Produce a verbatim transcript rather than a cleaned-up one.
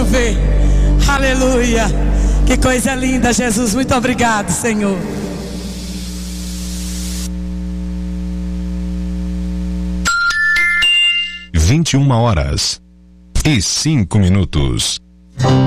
sonho ver. Aleluia. Que coisa linda, Jesus. Muito obrigado, Senhor. vinte e uma horas e cinco minutos.